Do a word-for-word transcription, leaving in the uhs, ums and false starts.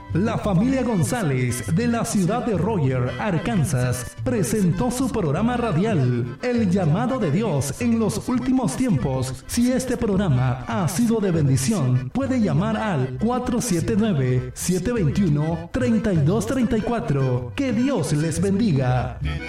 La familia González de la ciudad de Royer, Arkansas, presentó su programa radial, El Llamado de Dios en los Últimos Tiempos. Si este programa ha sido de bendición, puede llamar al cuatro siete nueve, siete dos uno, tres dos tres cuatro. Que Dios les bendiga.